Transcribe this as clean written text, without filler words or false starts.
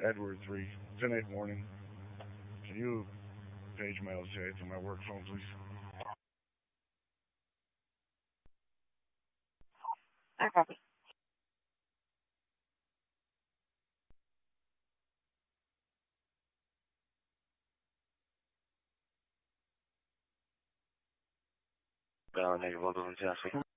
Edward 3, 10-8 warning. Can you page my LJ to my work phone, please? I copy. Negative, 1 Jasper.